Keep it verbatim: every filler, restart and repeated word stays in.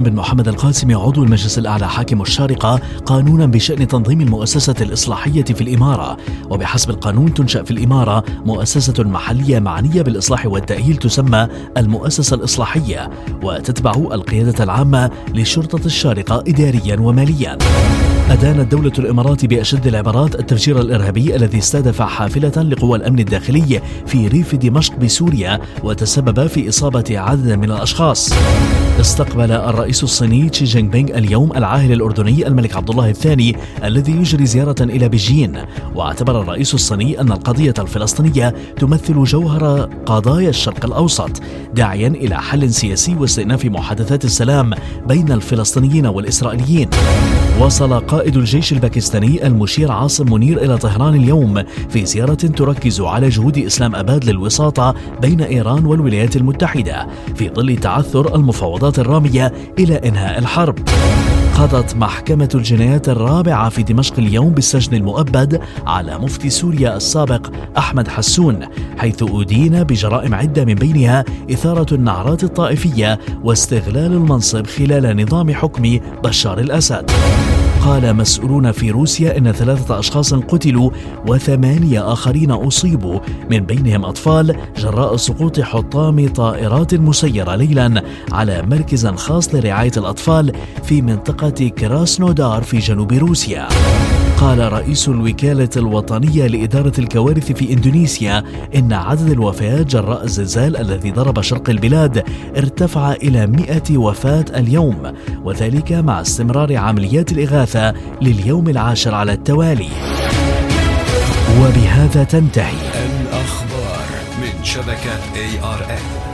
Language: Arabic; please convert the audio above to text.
بن محمد القاسمي عضو المجلس الأعلى حاكم الشارقة قانونا بشأن تنظيم المؤسسة الإصلاحية في الإمارة. وبحسب القانون تنشأ في الإمارة مؤسسة محلية معنية بالإصلاح والتأهيل تسمى المؤسسة الإصلاحية، وتتبع القيادة العامة لشرطة الشارقة إداريا وماليا. أدانت دولة الإمارات بأشد العبارات التفجير الإرهابي الذي استهدف حافلة لقوى الأمن الداخلي في ريف دمشق بسوريا وتسبب في إصابة عدد من الأشخاص. استقبل الرئيس الصيني شي جين بينغ اليوم العاهل الأردني الملك عبد الله الثاني الذي يجري زيارة إلى بيجين. واعتبر الرئيس الصيني أن القضية الفلسطينية تمثل جوهر قضايا الشرق الأوسط، داعيا إلى حل سياسي واستئناف محادثات السلام بين الفلسطينيين والإسرائيليين. وصل قائد الجيش الباكستاني المشير عاصم منير إلى طهران اليوم في زيارة تركز على جهود إسلام أباد للوساطة بين إيران والولايات المتحدة في ظل تعثر المفاوضات الرامية إلى إنهاء الحرب. قضت محكمة الجنايات الرابعة في دمشق اليوم بالسجن المؤبد على مفتي سوريا السابق أحمد حسون، حيث أدين بجرائم عدة من بينها إثارة النعرات الطائفية واستغلال المنصب خلال نظام حكم بشار الأسد. قال مسؤولون في روسيا إن ثلاثة أشخاص قتلوا وثمانية آخرين أصيبوا من بينهم أطفال جراء سقوط حطام طائرات مسيرة ليلا على مركز خاص لرعاية الأطفال في منطقة كراسنودار في جنوب روسيا. قال رئيس الوكالة الوطنية لإدارة الكوارث في إندونيسيا إن عدد الوفيات جراء الزلزال الذي ضرب شرق البلاد ارتفع إلى مئة وفاة اليوم، وذلك مع استمرار عمليات الإغاثة لليوم العاشر على التوالي. وبهذا تنتهي الأخبار من شبكة إيه آر إن.